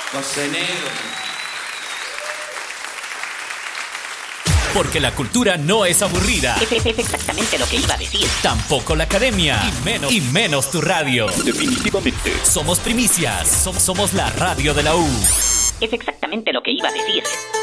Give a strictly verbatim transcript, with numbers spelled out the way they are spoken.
Los ceneros. Porque la cultura no es aburrida. Es, es, es exactamente lo que iba a decir. Tampoco la academia. Y menos, y menos tu radio. Definitivamente. Somos primicias. Som- somos la radio de la U. Es exactamente lo que iba a decir.